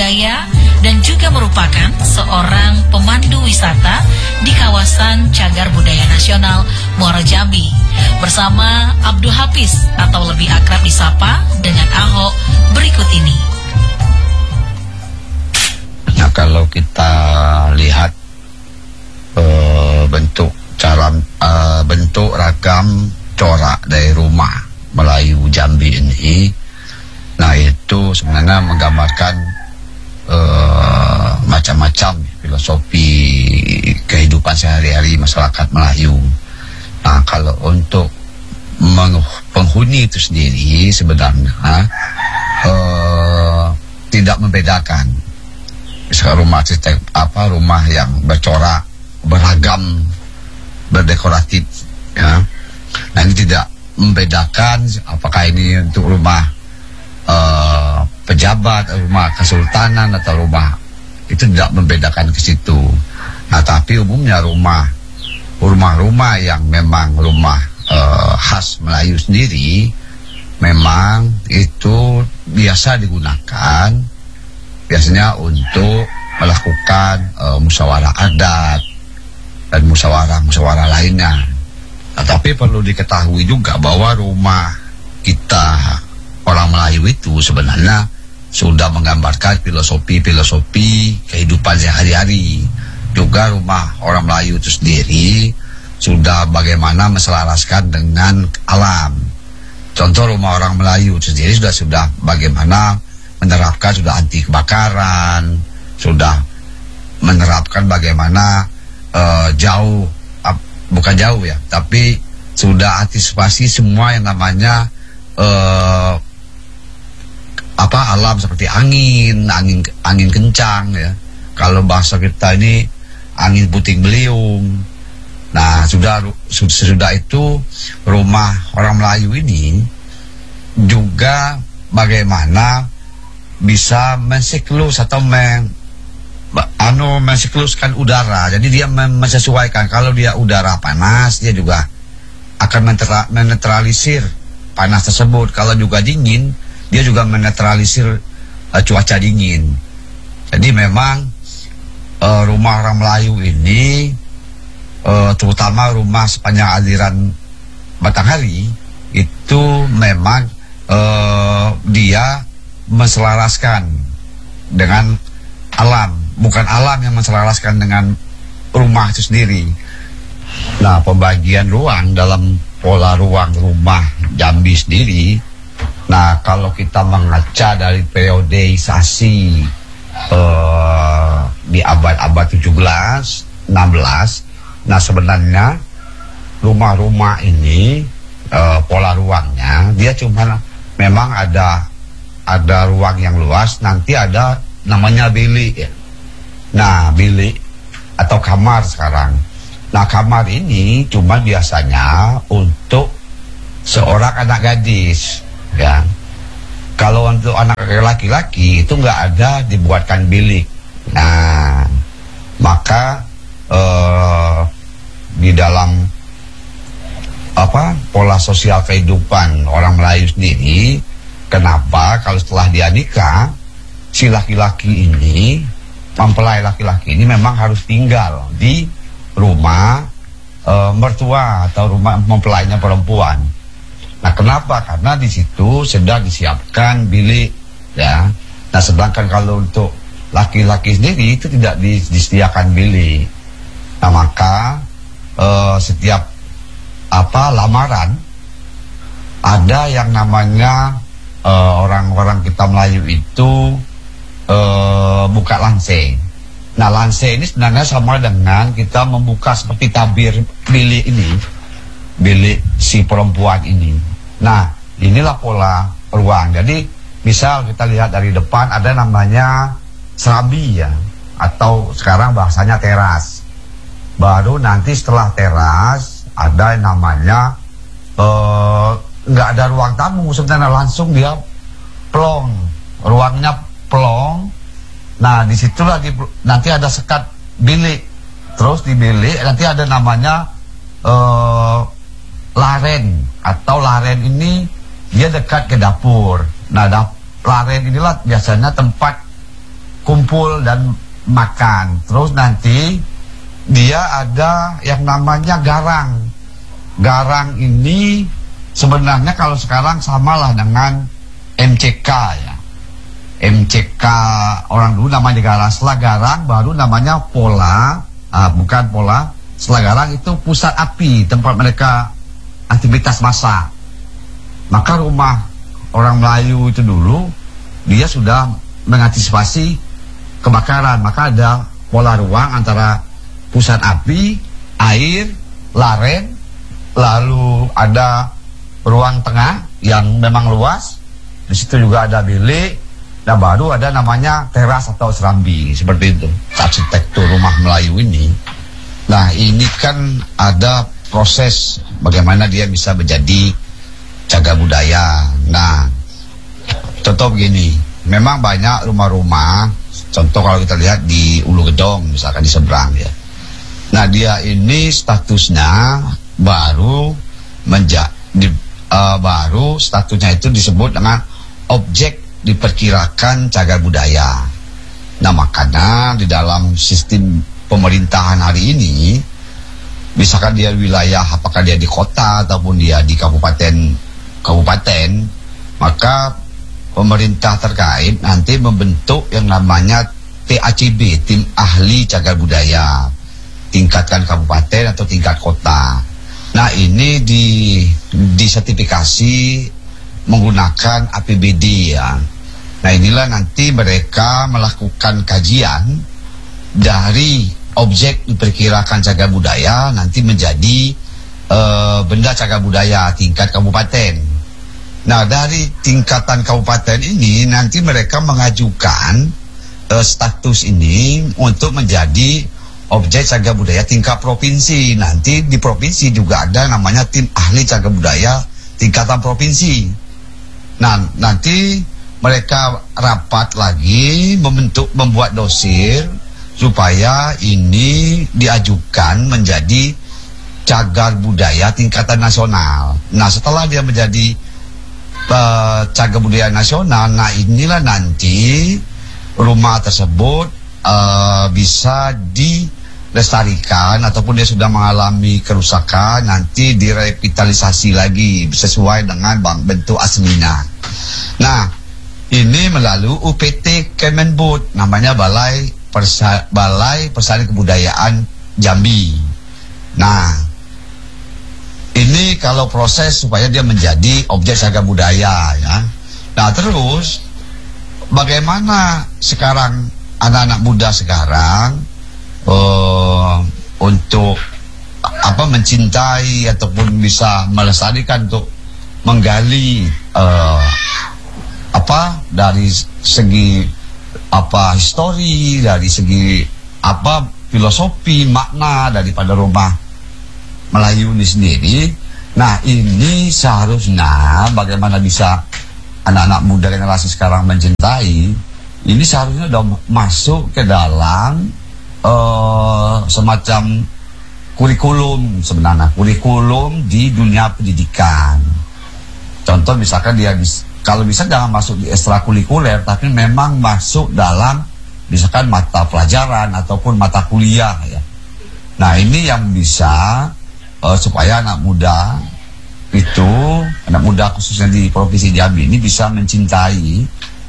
budaya dan juga merupakan seorang pemandu wisata di kawasan Cagar Budaya Nasional Muaro Jambi bersama Abdul Hafiz atau lebih akrab disapa dengan Ahok berikut ini. Nah, kalau kita lihat bentuk ragam corak dari rumah Melayu Jambi ini, nah itu sebenarnya menggambarkan macam-macam filosofi kehidupan sehari-hari masyarakat Melayu. Nah, kalau untuk penghuni itu sendiri sebenarnya tidak membedakan. Misalkan rumah yang bercorak, beragam, berdekoratif, ya. Nah, ini tidak membedakan apakah ini untuk rumah pejabat, rumah kesultanan atau rumah, itu tidak membedakan ke situ. Nah, tapi umumnya rumah yang memang rumah khas Melayu sendiri, memang itu biasa digunakan biasanya untuk melakukan musyawarah adat dan musyawarah lainnya. Nah, tapi perlu diketahui juga bahwa rumah kita orang Melayu itu sebenarnya sudah menggambarkan filosofi kehidupan sehari-hari. Juga rumah orang Melayu itu sendiri sudah bagaimana menselaraskan dengan alam. Contoh rumah orang Melayu itu sendiri sudah bagaimana menerapkan, sudah anti kebakaran, sudah menerapkan bagaimana bukan jauh ya, tapi sudah antisipasi semua yang namanya alam seperti angin kencang ya. Kalau bahasa kita ini angin puting beliung. Nah, sudah itu rumah orang Melayu ini juga bagaimana bisa mensiklus atau mensikluskan udara. Jadi dia menyesuaikan. Kalau dia udara panas, dia juga akan menetralisir panas tersebut. Kalau juga dingin, dia juga menetralisir cuaca dingin. Jadi memang rumah orang Melayu ini, terutama rumah sepanjang aliran Batanghari, itu memang dia menselaraskan dengan alam, bukan alam yang menselaraskan dengan rumah itu sendiri. Nah, pembagian ruang dalam pola ruang rumah Jambi sendiri, nah kalau kita mengaca dari periodisasi di abad-abad 17, 16, nah sebenarnya rumah-rumah ini pola ruangnya dia cuma memang ada ruang yang luas, nanti ada namanya bilik ya. Nah, bilik atau kamar sekarang. Nah, kamar ini cuma biasanya untuk seorang anak gadis ya. Kalau untuk anak laki-laki itu nggak ada dibuatkan bilik. Nah, maka di dalam pola sosial kehidupan orang Melayu sendiri, kenapa kalau setelah dia nikah, si laki-laki ini, mempelai laki-laki ini memang harus tinggal di rumah mertua atau rumah mempelainya perempuan. Nah, kenapa? Karena di situ sedang disiapkan bilik ya. Nah, sedangkan kalau untuk laki-laki sendiri itu tidak disediakan bilik. Nah, maka setiap lamaran ada yang namanya orang-orang kita Melayu itu buka lanse. Nah, lanse ini sebenarnya sama dengan kita membuka seperti tabir bilik ini, bilik si perempuan ini. Nah, inilah pola ruang. Jadi misal kita lihat dari depan ada namanya serabi ya, atau sekarang bahasanya teras. Baru nanti setelah teras ada yang namanya nggak ada ruang tamu sebenarnya, langsung dia plong, ruangnya plong. Nah, disitulah nanti ada sekat bilik. Terus di bilik nanti ada namanya laren, atau laren ini dia dekat ke dapur. Nah, laren inilah biasanya tempat kumpul dan makan. Terus nanti dia ada yang namanya garang. Garang ini sebenarnya kalau sekarang samalah dengan MCK ya. MCK orang dulu namanya garang, setelah garang baru namanya pola, bukan pola. Setelah garang itu pusat api, tempat mereka aktivitas masak. Maka rumah orang Melayu itu dulu dia sudah mengantisipasi kebakaran, maka ada pola ruang antara pusat api, air, laren, lalu ada ruang tengah yang memang luas. Di situ juga ada bilik, dan baru ada namanya teras atau serambi, seperti itu arsitektur rumah Melayu ini. Nah, ini kan ada proses bagaimana dia bisa menjadi cagar budaya. Nah, contoh begini, memang banyak rumah-rumah, contoh kalau kita lihat di Ulu Gedong misalkan di seberang ya. Nah, dia ini statusnya baru baru statusnya itu disebut dengan objek diperkirakan cagar budaya. Nah, makanya di dalam sistem pemerintahan hari ini, misalkan dia wilayah, apakah dia di kota ataupun dia di kabupaten, maka pemerintah terkait nanti membentuk yang namanya TACB, tim ahli cagar budaya, tingkatkan kabupaten atau tingkat kota. Nah, ini disertifikasi menggunakan APBD ya. Nah, inilah nanti mereka melakukan kajian dari objek diperkirakan cagar budaya nanti menjadi benda cagar budaya tingkat kabupaten. Nah, dari tingkatan kabupaten ini nanti mereka mengajukan status ini untuk menjadi objek cagar budaya tingkat provinsi. Nanti di provinsi juga ada namanya tim ahli cagar budaya tingkatan provinsi. Nah, nanti mereka rapat lagi membuat dosir supaya ini diajukan menjadi cagar budaya tingkatan nasional. Nah, setelah dia menjadi cagar budaya nasional, nah inilah nanti rumah tersebut bisa dilestarikan ataupun dia sudah mengalami kerusakan, nanti direvitalisasi lagi sesuai dengan bentuk aslinya. Nah, ini melalui UPT Kemenbud, namanya Balai Persalinan Kebudayaan Jambi. Nah, ini kalau proses supaya dia menjadi objek cagar budaya ya. Nah, terus bagaimana sekarang anak-anak muda sekarang untuk mencintai ataupun bisa melestarikan untuk menggali dari segi histori, dari segi filosofi, makna daripada rumah Melayu ini sendiri. Nah, ini seharusnya bagaimana bisa anak-anak muda generasi sekarang mencintai, ini seharusnya sudah masuk ke dalam semacam kurikulum sebenarnya, kurikulum di dunia pendidikan. Contoh misalkan dia kalau bisa jangan masuk di ekstrakurikuler, tapi memang masuk dalam misalkan mata pelajaran ataupun mata kuliah ya. Nah, ini yang bisa supaya anak muda khususnya di Provinsi Jambi ini bisa mencintai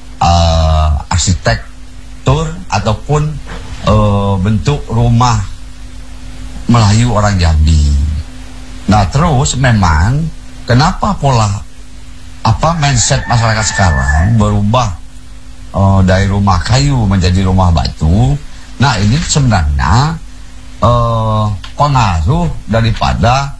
arsitektur ataupun bentuk rumah Melayu orang Jambi. Nah, terus memang kenapa pola mindset masyarakat sekarang berubah dari rumah kayu menjadi rumah batu. Nah, ini sebenarnya pengaruh daripada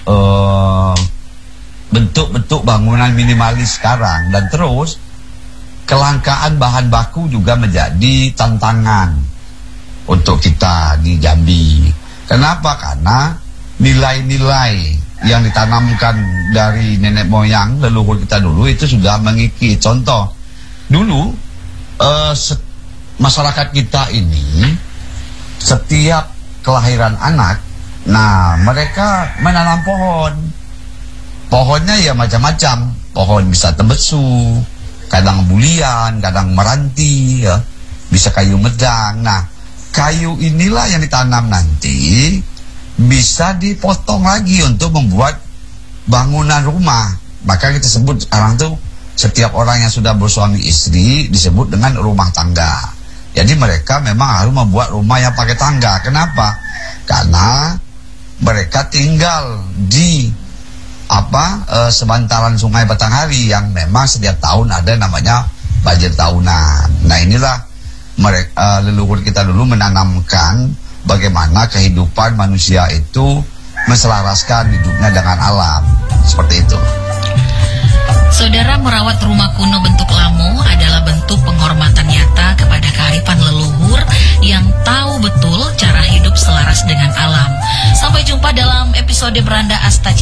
bentuk-bentuk bangunan minimalis sekarang, dan terus kelangkaan bahan baku juga menjadi tantangan untuk kita di Jambi. Kenapa? Karena nilai-nilai yang ditanamkan dari nenek moyang leluhur kita dulu itu sudah mengikis. Contoh, dulu masyarakat kita ini setiap kelahiran anak, nah mereka menanam pohon. Pohonnya ya macam-macam. Pohon bisa tembesu, kadang bulian, kadang meranti ya. bisa kayu medang. Nah, kayu inilah yang ditanam nanti bisa dipotong lagi untuk membuat bangunan rumah. Maka kita sebut sekarang tuh setiap orang yang sudah bersuami istri disebut dengan rumah tangga. Jadi mereka memang harus membuat rumah yang pakai tangga. Kenapa? Karena mereka tinggal di sebantaran Sungai Batanghari yang memang setiap tahun ada namanya banjir tahunan. Nah, inilah mereka leluhur kita dulu menanamkan bagaimana kehidupan manusia itu menselaraskan hidupnya dengan alam. Seperti itu. Saudara, merawat rumah kuno bentuk Lamo adalah bentuk penghormatan nyata kepada kearifan leluhur yang tahu betul cara hidup selaras dengan alam. Sampai jumpa dalam episode Beranda Asta